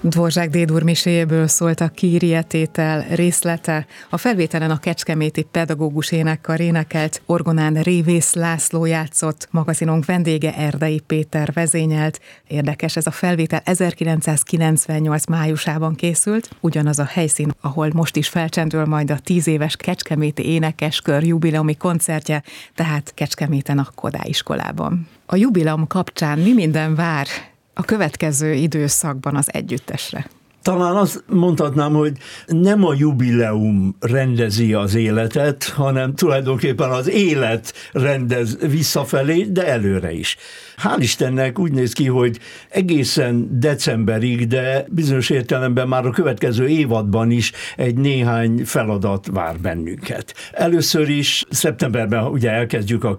Dvorzsák Dédur miséjéből szólt a Kyrie tétel részlete. A felvételen a kecskeméti pedagógus énekkar énekelt, orgonán Révész László játszott, magazinunk vendége Erdei Péter vezényelt. Érdekes, ez a felvétel 1998 májusában készült, ugyanaz a helyszín, ahol most is felcsendül majd a 10 éves Kecskeméti Énekeskör jubileumi koncertje, tehát Kecskeméten a Kodály iskolában. A jubileum kapcsán mi minden vár a következő időszakban az együttesre? Talán azt mondhatnám, hogy nem a jubileum rendezi az életet, hanem tulajdonképpen az élet rendez visszafelé, de előre is. Hál' Istennek úgy néz ki, hogy egészen decemberig, de bizonyos értelemben már a következő évadban is egy néhány feladat vár bennünket. Először is szeptemberben ugye elkezdjük a